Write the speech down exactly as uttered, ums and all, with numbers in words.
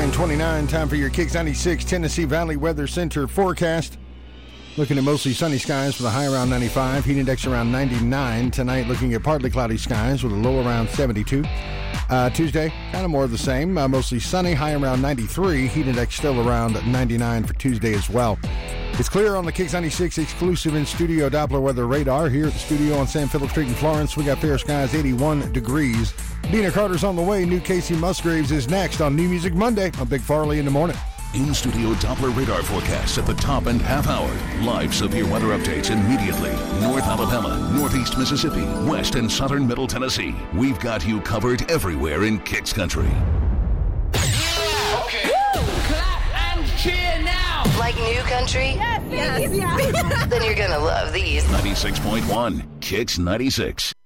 nine twenty-nine, time for your Kicks ninety-six Tennessee Valley Weather Center forecast. Looking at mostly sunny skies with a high around ninety-five, heat index around ninety-nine. Tonight, looking at partly cloudy skies with a low around seventy-two. Uh, Tuesday, kind of more of the same. Uh, mostly sunny, high around ninety-three. Heat index still around ninety-nine for Tuesday as well. It's clear on the Kicks ninety-six exclusive in-studio Doppler weather radar. Here at the studio on San Philip Street in Florence, we got fair skies, eighty-one degrees. Dina Carter's on the way. New Casey Musgraves is next on New Music Monday on Big Farley in the morning. In-studio Doppler radar forecasts at the top and half hour. Live severe weather updates immediately. North Alabama, Northeast Mississippi, West and Southern Middle Tennessee. We've got you covered everywhere in Kicks Country. Okay. Woo! Clap and cheer now! Like new country? Yes, yes, yes. Then you're gonna love these. ninety-six point one, Kicks ninety-six.